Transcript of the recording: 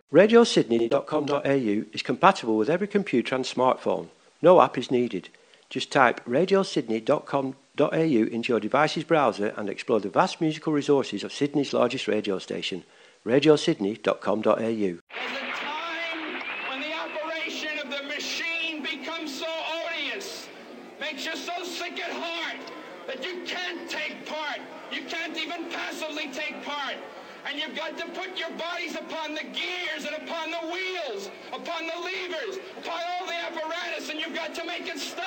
RadioSydney.com.au is compatible with every computer and smartphone. No app is needed. Just type RadioSydney.com.au into your device's browser and explore the vast musical resources of Sydney's largest radio station, RadioSydney.com.au. There's a time when the operation of the machine becomes so odious, makes you so sick at heart that you can't take part. You can't even passively take part. And you've got to put your bodies upon the gears and upon the wheels, upon the levers, upon all the apparatus, and you've got to make it stop.